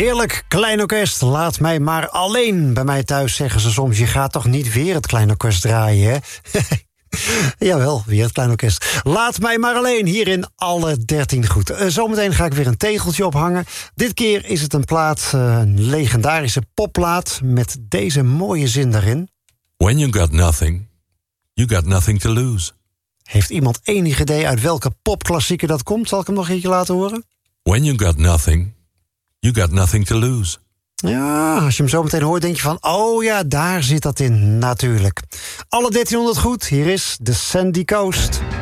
Heerlijk, Klein Orkest, laat mij maar alleen. Bij mij thuis zeggen ze soms, je gaat toch niet weer het Klein Orkest draaien, hè? Jawel, weer het Klein Orkest. Laat mij maar alleen, hier in alle 13 goed. Zometeen ga ik weer een tegeltje ophangen. Dit keer is het een plaat, een legendarische popplaat met deze mooie zin daarin. When you got nothing to lose. Heeft iemand enig idee uit welke popklassieker dat komt? Zal ik hem nog een keertje laten horen? When you got nothing to lose. Ja, als je hem zo meteen hoort, denk je van... oh ja, daar zit dat in, natuurlijk. Alle 1300 goed, hier is de Sandy Coast.